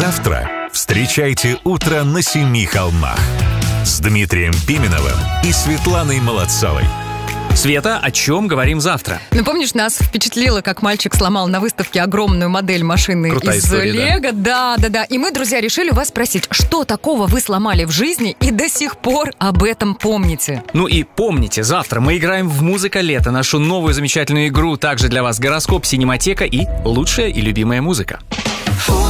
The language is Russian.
Завтра встречайте утро на 7 холмах с Дмитрием Пименовым и Светланой Молодцовой. Света, о чем говорим завтра? Ну, помнишь, нас впечатлило, как мальчик сломал на выставке огромную модель машины Крутая из история, Лего. Да. И мы, друзья, решили у вас спросить, что такого вы сломали в жизни и до сих пор об этом помните? Ну и помните, завтра мы играем в «Музыка лета», нашу новую замечательную игру. Также для вас гороскоп, синематека и лучшая и любимая музыка.